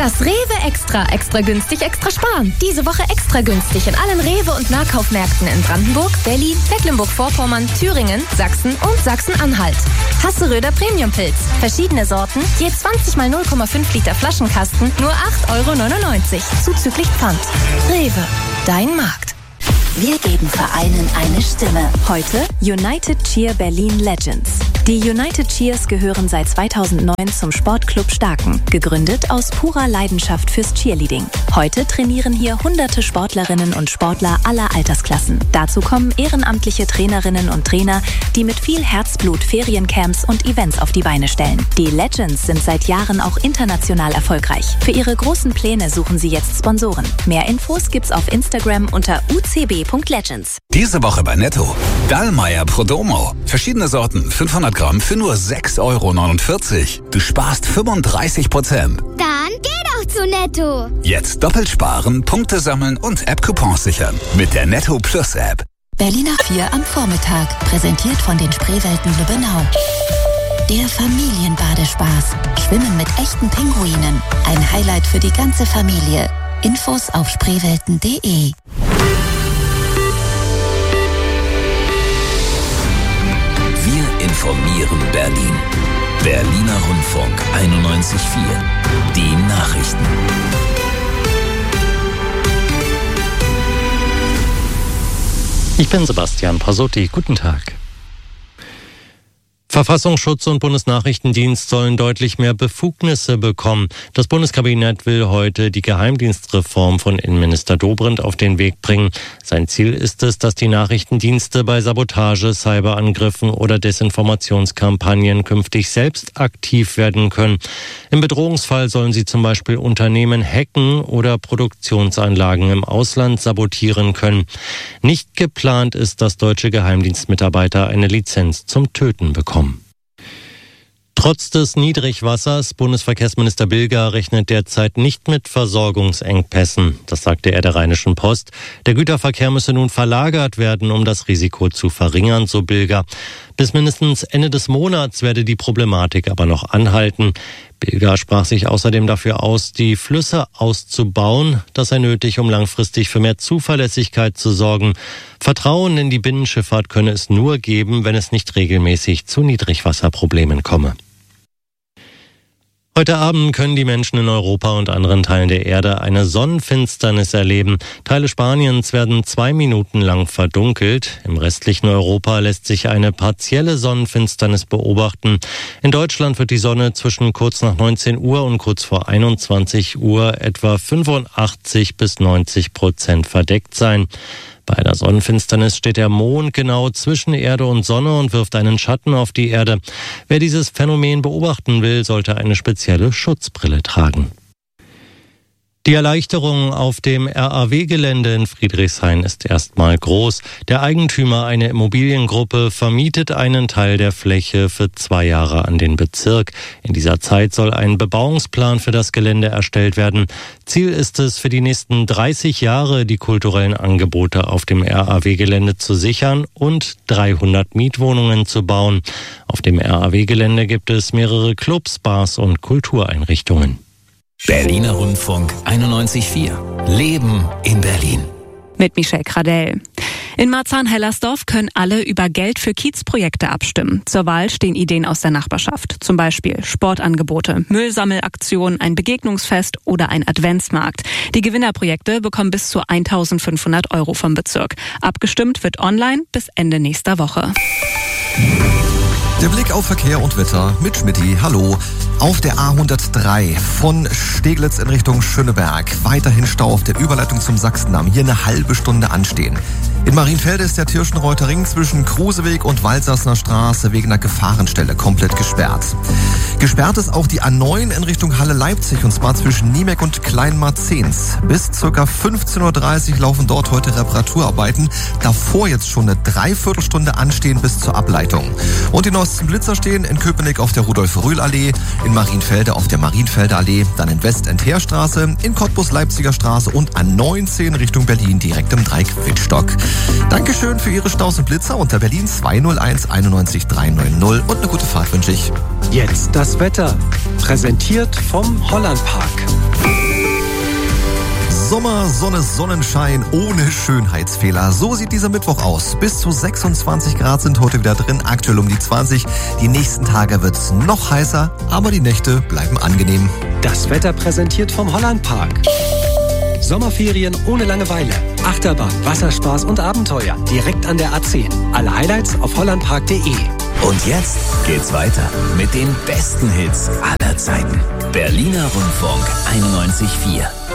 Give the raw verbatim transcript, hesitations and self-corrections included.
Das Rewe Extra. Extra günstig, extra sparen. Diese Woche extra günstig in allen Rewe- und Nahkaufmärkten in Brandenburg, Berlin, Mecklenburg-Vorpommern, Thüringen, Sachsen und Sachsen-Anhalt. Hasseröder Premium-Pilz. Verschiedene Sorten, je zwanzig mal null Komma fünf Liter Flaschenkasten, nur acht Euro neunundneunzig. Zuzüglich Pfand. Rewe. Dein Markt. Wir geben Vereinen eine Stimme. Heute United Cheer Berlin Legends. Die United Cheers gehören seit zweitausendneun zum Sportclub Starken, gegründet aus purer Leidenschaft fürs Cheerleading. Heute trainieren hier hunderte Sportlerinnen und Sportler aller Altersklassen. Dazu kommen ehrenamtliche Trainerinnen und Trainer, die mit viel Herzblut Feriencamps und Events auf die Beine stellen. Die Legends sind seit Jahren auch international erfolgreich. Für ihre großen Pläne suchen sie jetzt Sponsoren. Mehr Infos gibt's auf Instagram unter u c b punkt legends. Diese Woche bei Netto. Dallmayr Prodomo. Verschiedene Sorten, fünfhundert Gramm für nur sechs Euro neunundvierzig. Du sparst fünfunddreißig Prozent. Dann geh doch zu Netto. Jetzt doppelt sparen, Punkte sammeln und App-Coupons sichern. Mit der Netto Plus App. Berliner vier am Vormittag. Präsentiert von den Spreewelten Lübbenau. Der Familienbadespaß. Schwimmen mit echten Pinguinen. Ein Highlight für die ganze Familie. Infos auf spreewelten punkt de. Wir informieren Berlin. Berliner Rundfunk einundneunzig Komma vier. Die Nachrichten. Ich bin Sebastian Pasotti. Guten Tag. Verfassungsschutz und Bundesnachrichtendienst sollen deutlich mehr Befugnisse bekommen. Das Bundeskabinett will heute die Geheimdienstreform von Innenminister Dobrindt auf den Weg bringen. Sein Ziel ist es, dass die Nachrichtendienste bei Sabotage, Cyberangriffen oder Desinformationskampagnen künftig selbst aktiv werden können. Im Bedrohungsfall sollen sie zum Beispiel Unternehmen hacken oder Produktionsanlagen im Ausland sabotieren können. Nicht geplant ist, dass deutsche Geheimdienstmitarbeiter eine Lizenz zum Töten bekommen. Trotz des Niedrigwassers, Bundesverkehrsminister Bilger rechnet derzeit nicht mit Versorgungsengpässen. Das sagte er der Rheinischen Post. Der Güterverkehr müsse nun verlagert werden, um das Risiko zu verringern, so Bilger. Bis mindestens Ende des Monats werde die Problematik aber noch anhalten. Bilger sprach sich außerdem dafür aus, die Flüsse auszubauen. Das sei nötig, um langfristig für mehr Zuverlässigkeit zu sorgen. Vertrauen in die Binnenschifffahrt könne es nur geben, wenn es nicht regelmäßig zu Niedrigwasserproblemen komme. Heute Abend können die Menschen in Europa und anderen Teilen der Erde eine Sonnenfinsternis erleben. Teile Spaniens werden zwei Minuten lang verdunkelt. Im restlichen Europa lässt sich eine partielle Sonnenfinsternis beobachten. In Deutschland wird die Sonne zwischen kurz nach neunzehn Uhr und kurz vor einundzwanzig Uhr etwa fünfundachtzig bis neunzig Prozent verdeckt sein. Bei einer Sonnenfinsternis steht der Mond genau zwischen Erde und Sonne und wirft einen Schatten auf die Erde. Wer dieses Phänomen beobachten will, sollte eine spezielle Schutzbrille tragen. Die Erleichterung auf dem R A W-Gelände in Friedrichshain ist erstmal groß. Der Eigentümer, eine Immobiliengruppe, vermietet einen Teil der Fläche für zwei Jahre an den Bezirk. In dieser Zeit soll ein Bebauungsplan für das Gelände erstellt werden. Ziel ist es, für die nächsten dreißig Jahre die kulturellen Angebote auf dem R A W-Gelände zu sichern und dreihundert Mietwohnungen zu bauen. Auf dem R A W-Gelände gibt es mehrere Clubs, Bars und Kultureinrichtungen. Berliner Rundfunk einundneunzig Komma vier. Leben in Berlin. Mit Michelle Kradell. In Marzahn-Hellersdorf können alle über Geld für Kiezprojekte abstimmen. Zur Wahl stehen Ideen aus der Nachbarschaft. Zum Beispiel Sportangebote, Müllsammelaktionen, ein Begegnungsfest oder ein Adventsmarkt. Die Gewinnerprojekte bekommen bis zu eintausendfünfhundert Euro vom Bezirk. Abgestimmt wird online bis Ende nächster Woche. Der Blick auf Verkehr und Wetter mit Schmidti. Hallo. Auf der A hundertdrei von Steglitz in Richtung Schöneberg. Weiterhin Stau auf der Überleitung zum Sachsendamm. Hier eine halbe Stunde anstehen. In Marienfelde ist der Tirschenreuther Ring zwischen Kruseweg und Waldsassener Straße wegen einer Gefahrenstelle komplett gesperrt. Gesperrt ist auch die A neun in Richtung Halle-Leipzig und zwar zwischen Niemek und Kleinmarzens. Bis ca. fünfzehn Uhr dreißig laufen dort heute Reparaturarbeiten. Davor jetzt schon eine Dreiviertelstunde anstehen bis zur Ableitung. Und die neuesten Blitzer stehen in Köpenick auf der Rudolf-Rühl-Allee, in Marienfelde auf der Marienfelder Allee, dann in Westend-Heerstraße, in Cottbus-Leipziger Straße und A neunzehn Richtung Berlin direkt im Dreieck Wittstock. Dankeschön für Ihre Staus und Blitzer unter Berlin zwei null eins einundneunzig dreihundertneunzig und eine gute Fahrt wünsche ich. Jetzt das Wetter, präsentiert vom Hollandpark. Sommer, Sonne, Sonnenschein ohne Schönheitsfehler. So sieht dieser Mittwoch aus. Bis zu sechsundzwanzig Grad sind heute wieder drin, aktuell um die zwanzig. Die nächsten Tage wird's noch heißer, aber die Nächte bleiben angenehm. Das Wetter präsentiert vom Hollandpark. Sommerferien ohne Langeweile. Achterbahn, Wasserspaß und Abenteuer. Direkt an der A zehn. Alle Highlights auf hollandpark punkt de. Und jetzt geht's weiter mit den besten Hits aller Zeiten. Berliner Rundfunk einundneunzig Komma vier.